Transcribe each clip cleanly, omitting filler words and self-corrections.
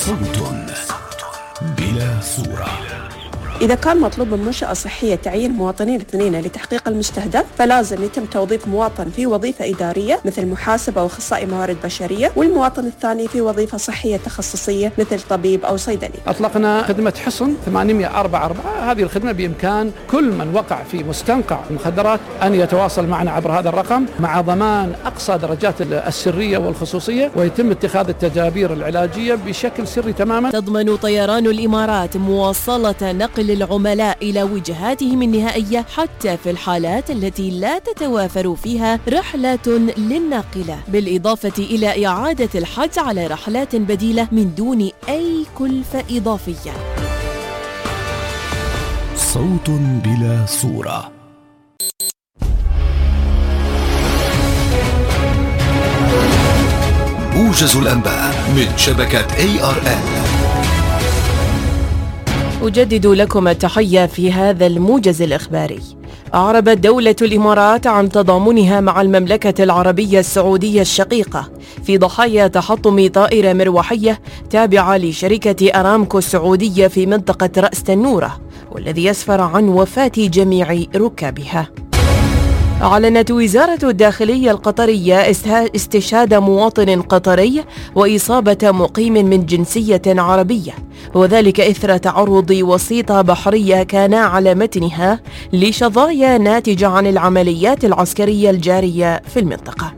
صوت بلا صورة. إذا كان مطلوب من منشأة صحية تعيين مواطنين اثنين لتحقيق المستهدف، فلازم يتم توظيف مواطن في وظيفة إدارية مثل محاسب أو أخصائي موارد بشرية، والمواطن الثاني في وظيفة صحية تخصصية مثل طبيب أو صيدلي. أطلقنا خدمة حصن 844. هذه الخدمة بإمكان كل من وقع في مستنقع المخدرات أن يتواصل معنا عبر هذا الرقم، مع ضمان أقصى درجات السرية والخصوصية، ويتم اتخاذ التدابير العلاجية بشكل سري تماما. تضمن طيران الإمارات مواصلة نقل العملاء إلى وجهاتهم النهائية حتى في الحالات التي لا تتوافر فيها رحلات للناقلة، بالإضافة إلى إعادة الحجز على رحلات بديلة من دون أي كلفة إضافية. صوت بلا صورة. موجز الأنباء من شبكة ARN. أجدد لكم التحية في هذا الموجز الإخباري. أعربت دولة الإمارات عن تضامنها مع المملكة العربية السعودية الشقيقة في ضحايا تحطم طائرة مروحية تابعة لشركة أرامكو السعودية في منطقة رأس تنورة، والذي يسفر عن وفاة جميع ركابها. أعلنت وزارة الداخلية القطرية استشهاد مواطن قطري وإصابة مقيم من جنسية عربية، وذلك إثر تعرض وسيطة بحرية كان على متنها لشظايا ناتجة عن العمليات العسكرية الجارية في المنطقة.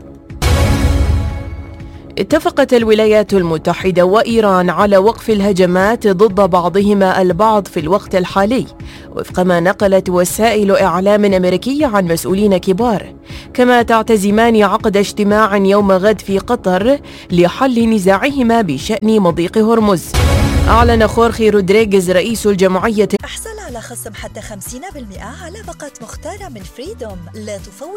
اتفقت الولايات المتحدة وإيران على وقف الهجمات ضد بعضهما البعض في الوقت الحالي، وفق ما نقلت وسائل إعلام أمريكية عن مسؤولين كبار، كما تعتزمان عقد اجتماع يوم غد في قطر لحل نزاعهما بشأن مضيق هرمز. أعلن خورخي رودريغيز رئيس الجمعية احصل على خصم حتى 50% على باقات مختارة من فريدوم. لا تفوت